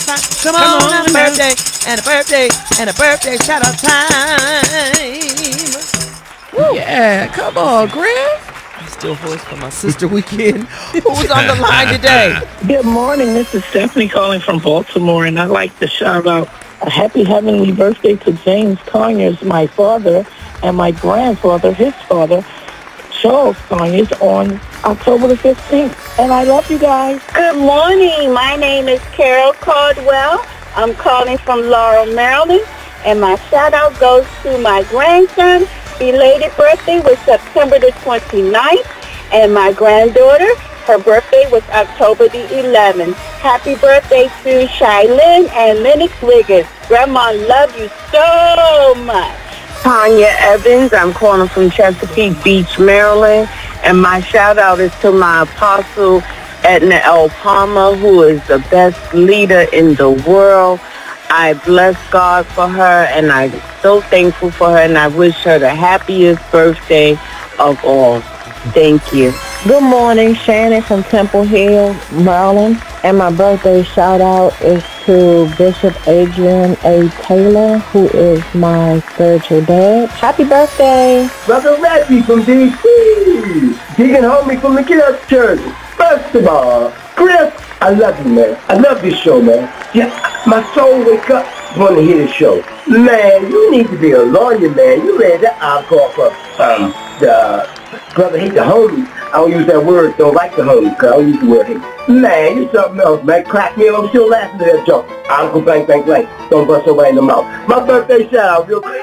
time. Come on, a birthday, and a birthday, and a birthday shout out time. Woo. Yeah, come on, Griff. Still voice for my sister weekend. Who's on the line today? Good morning. This is Stephanie calling from Baltimore, and I'd like to shout out a happy heavenly birthday to James Conyers, my father, and my grandfather, his father, Charles Conyers, on October the 15th. And I love you guys. Good morning. My name is Carol Caldwell. I'm calling from Laurel, Maryland, and my shout out goes to my grandson. Belated birthday was September the 29th, and my granddaughter, her birthday was October the 11th. Happy birthday to Shylin and Lennox Wiggins. Grandma loves you so much. Tanya Evans, I'm calling from Chesapeake Beach, Maryland, and my shout out is to my apostle, Edna L. Palmer, who is the best leader in the world. I bless God for her, and I'm so thankful for her, and I wish her the happiest birthday of all. Thank you. Good morning, Shannon from Temple Hill, Maryland. And my birthday shout out is to Bishop Adrian A. Taylor, who is my spiritual dad. Happy birthday. Brother Reggie from D.C. Deacon Homie from the Kids Church. First of all, Chris, I love you, man. I love this show, man. Yeah, my soul wake up want to hear the show. Man, you need to be a lawyer, man. You read that encore for the brother hate the homie. I don't use that word, don't like the homie, because I don't use the word hate. Man, you something else, man. Crack me up, I'm still laughing at that joke. Uncle blank, blank, blank. Don't bust nobody in the mouth. My birthday shout out real quick.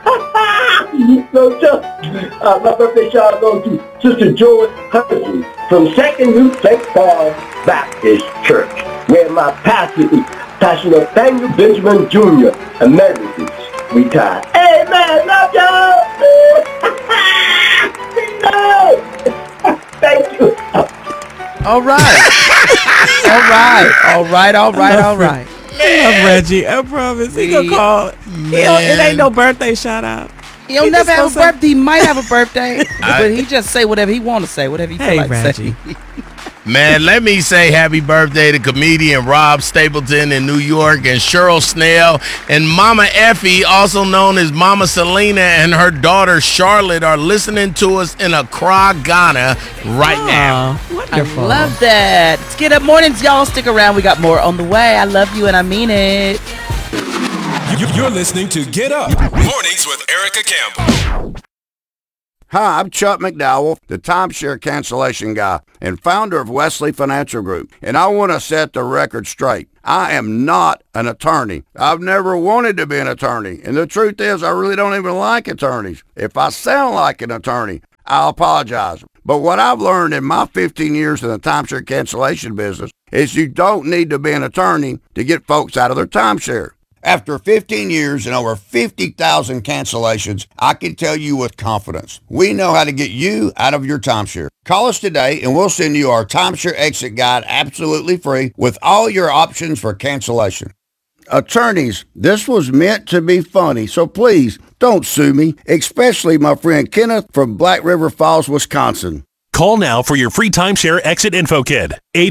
No joke. My birthday shout out goes to Sister Joy Hudson from Second Root St. Paul Baptist Church, where my pastor is Pastor Nathaniel Benjamin Jr., Emeritus, retired. Hey, man, love y'all! Thank you. All right. All right. I love Reggie. I promise. He gonna call. It ain't no birthday shout out. He'll never have a birthday. He might have a birthday, but he just say whatever he want to say, whatever he feel like Reggie. saying. Man, let me say happy birthday to comedian Rob Stapleton in New York and Cheryl Snell and Mama Effie, also known as Mama Selena, and her daughter Charlotte are listening to us in Accra, Ghana right now. Wonderful. I love that. It's Get Up Mornings, y'all. Stick around. We got more on the way. I love you and I mean it. You're listening to Get Up Mornings with Erica Campbell. Hi, I'm Chuck McDowell, the timeshare cancellation guy and founder of Wesley Financial Group, and I want to set the record straight. I am not an attorney. I've never wanted to be an attorney, and the truth is I really don't even like attorneys. If I sound like an attorney, I'll apologize. But what I've learned in my 15 years in the timeshare cancellation business is you don't need to be an attorney to get folks out of their timeshare. After 15 years and over 50,000 cancellations, I can tell you with confidence, we know how to get you out of your timeshare. Call us today and we'll send you our timeshare exit guide absolutely free with all your options for cancellation. Attorneys, this was meant to be funny, so please don't sue me, especially my friend Kenneth from Black River Falls, Wisconsin. Call now for your free timeshare exit info kit.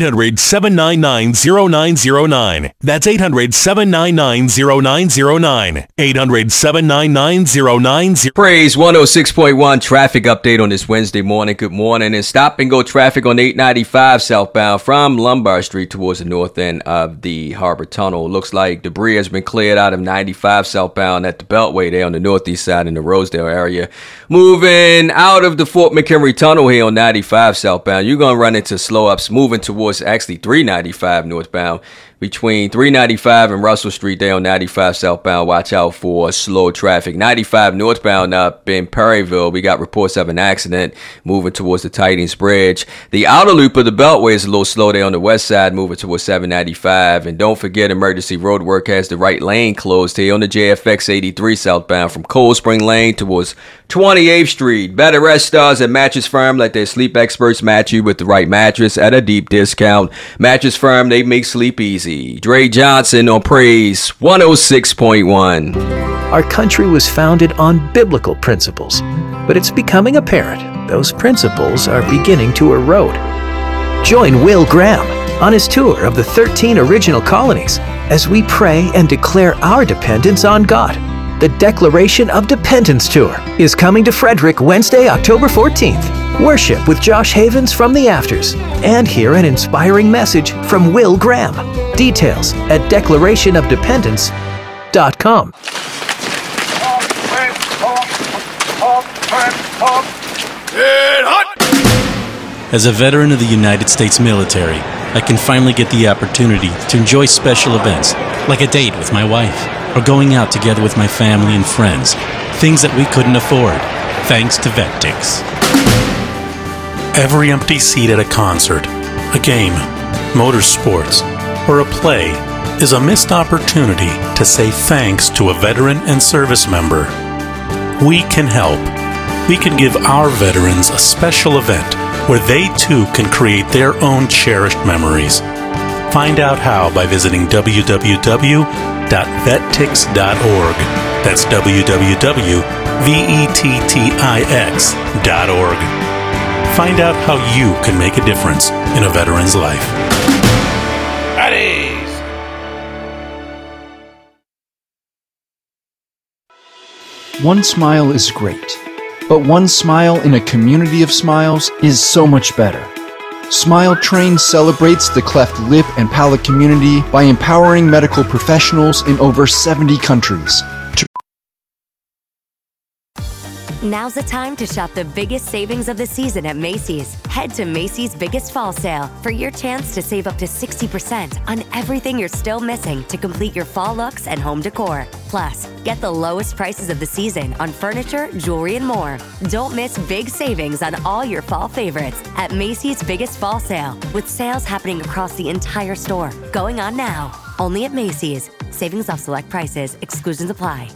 800-799-0909. That's 800-799-0909. 800-799-0909. Praise 106.1 traffic update on this Wednesday morning. Good morning. And stop and go traffic on 895 southbound from Lombard Street towards the north end of the Harbor Tunnel. Looks like debris has been cleared out of 95 southbound at the Beltway there on the northeast side in the Rosedale area. Moving out of the Fort McHenry Tunnel here on 95 southbound, you're going to run into slow ups moving towards actually 395 northbound. Between 395 and Russell Street there on 95 southbound, watch out for slow traffic. 95 northbound up in Perryville, we got reports of an accident moving towards the Titans Bridge. The outer loop of the Beltway is a little slow there on the west side, moving towards 795. And don't forget, emergency road work has the right lane closed here on the JFX 83 southbound from Cold Spring Lane towards 28th Street. Better rest stars at Mattress Firm. Let their sleep experts match you with the right mattress at a deep discount. Mattress Firm, they make sleep easy. Dre Johnson on Praise 106.1. Our country was founded on biblical principles, but it's becoming apparent those principles are beginning to erode. Join Will Graham on his tour of the 13 original colonies as we pray and declare our dependence on God. The Declaration of Dependence Tour is coming to Frederick Wednesday, October 14th. Worship with Josh Havens from the Afters, and hear an inspiring message from Will Graham. Details at declarationofdependence.com. As a veteran of the United States military, I can finally get the opportunity to enjoy special events, like a date with my wife, or going out together with my family and friends, things that we couldn't afford, thanks to VetTix. Every empty seat at a concert, a game, motorsports, or a play is a missed opportunity to say thanks to a veteran and service member. We can help. We can give our veterans a special event where they too can create their own cherished memories. Find out how by visiting www.vettix.org. That's www.vettix.org. Find out how you can make a difference in a veteran's life. One smile is great, but one smile in a community of smiles is so much better. Smile Train celebrates the cleft lip and palate community by empowering medical professionals in over 70 countries. Now's the time to shop the biggest savings of the season at Macy's. Head to Macy's Biggest Fall Sale for your chance to save up to 60% on everything you're still missing to complete your fall looks and home decor. Plus, get the lowest prices of the season on furniture, jewelry, and more. Don't miss big savings on all your fall favorites at Macy's Biggest Fall Sale, with sales happening across the entire store. Going on now, only at Macy's. Savings off select prices. Exclusions apply.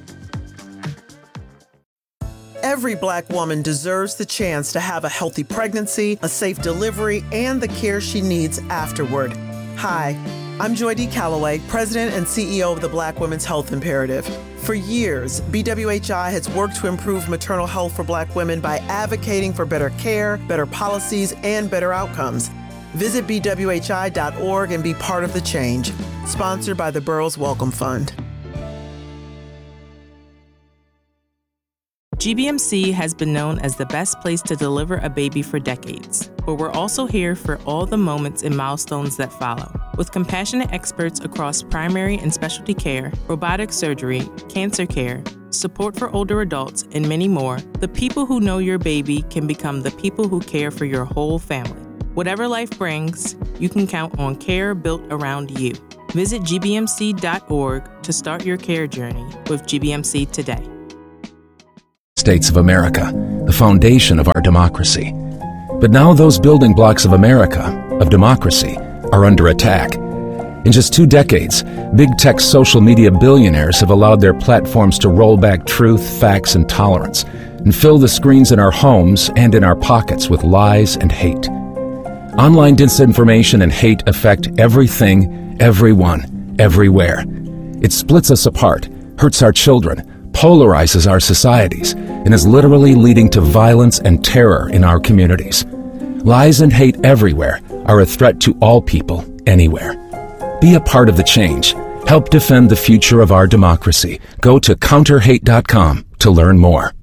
Every Black woman deserves the chance to have a healthy pregnancy, a safe delivery, and the care she needs afterward. Hi, I'm Joy D. Calloway, President and CEO of the Black Women's Health Imperative. For years, BWHI has worked to improve maternal health for Black women by advocating for better care, better policies, and better outcomes. Visit bwhi.org and be part of the change. Sponsored by the Burroughs Welcome Fund. GBMC has been known as the best place to deliver a baby for decades, but we're also here for all the moments and milestones that follow. With compassionate experts across primary and specialty care, robotic surgery, cancer care, support for older adults, and many more, the people who know your baby can become the people who care for your whole family. Whatever life brings, you can count on care built around you. Visit gbmc.org to start your care journey with GBMC today. States of America, the foundation of our democracy. But now those building blocks of America, of democracy, are under attack. In just 2 decades, big tech social media billionaires have allowed their platforms to roll back truth, facts, and tolerance, and fill the screens in our homes and in our pockets with lies and hate. Online disinformation and hate affect everything, everyone, everywhere. It splits us apart, hurts our children, polarizes our societies, and is literally leading to violence and terror in our communities. Lies and hate everywhere are a threat to all people, anywhere. Be a part of the change. Help defend the future of our democracy. Go to counterhate.com to learn more.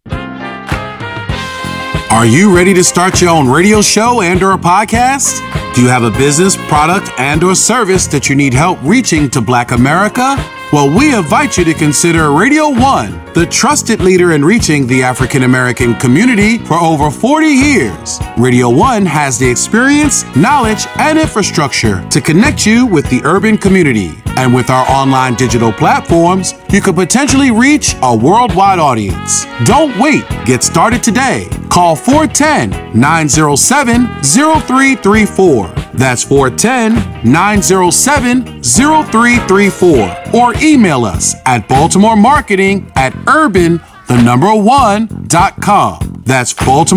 Are you ready to start your own radio show and/or a podcast? Do you have a business, product, and/or service that you need help reaching to Black America? Well, we invite you to consider Radio One, the trusted leader in reaching the African American community for over 40 years. Radio One has the experience, knowledge, and infrastructure to connect you with the urban community. And with our online digital platforms, you could potentially reach a worldwide audience. Don't wait. Get started today. Call 410-907-0334. That's 410-907-0334. Or email us at baltimoremarketing@urban1.com. That's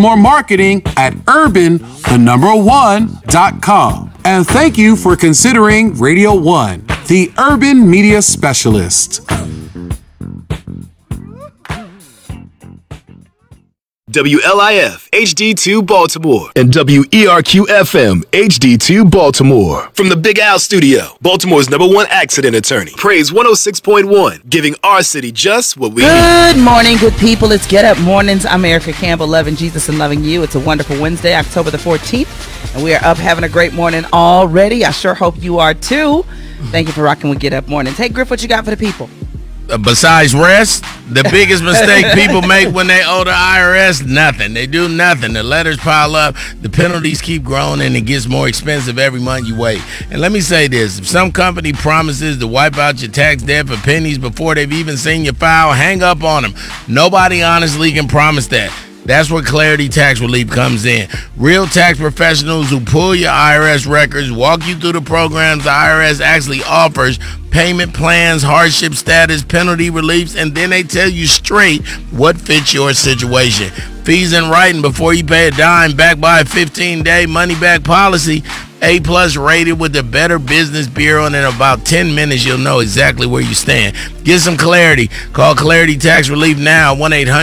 baltimoremarketing@urban1.com. And thank you for considering Radio One, the urban media specialist. WLIF HD2 Baltimore and WERQ FM HD2 Baltimore. From the Big Al Studio, Baltimore's #1 accident attorney. Praise 106.1, giving our city just what we need. Good morning, good people. It's Get Up Mornings. I'm Erica Campbell, loving Jesus and loving you. It's a wonderful Wednesday, October the 14th, and we are up having a great morning already. I sure hope you are too. Thank you for rocking with Get Up Mornings. Hey, Griff, what you got for the people? Besides rest, the biggest mistake people make when they owe the IRS, nothing. They do nothing. The letters pile up, the penalties keep growing, and it gets more expensive every month you wait. And let me say this, if some company promises to wipe out your tax debt for pennies before they've even seen your file, hang up on them. Nobody honestly can promise that. That's where Clarity Tax Relief comes in. Real tax professionals who pull your IRS records, walk you through the programs the IRS actually offers, payment plans, hardship status, penalty reliefs, and then they tell you straight what fits your situation. Fees in writing before you pay a dime, backed by a 15-day money-back policy. A+ rated with the Better Business Bureau, and in about 10 minutes you'll know exactly where you stand. Get some clarity. Call Clarity Tax Relief now,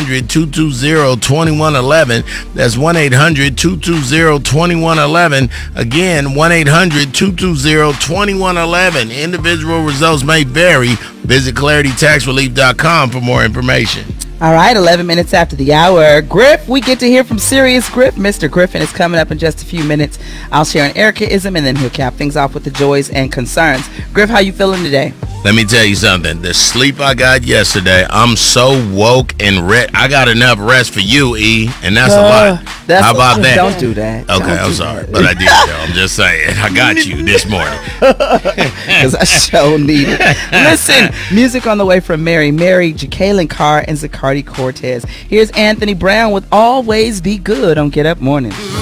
1-800-220-2111. That's 1-800-220-2111. Again, 1-800-220-2111. Individual results may vary. Visit ClarityTaxRelief.com for more information. All right, 11 minutes after the hour. Griff, we get to hear from Serious Griff. Mr. Griffin is coming up in just a few minutes. I'll share an Erica-ism, and then he'll cap things off with the joys and concerns. Griff, how you feeling today? Let me tell you something. The sleep I got yesterday, I'm so woke and I got enough rest for you, E, and that's a lot. How about that? Don't do that. Okay, I'm sorry, but I did, though. I'm just saying. I got you this morning. Because I so need it. Listen, music on the way from Mary, Jacqueline Carr, and Zacardi Cortez. Here's Anthony Brown with Always Be Good on Get Up Mornings.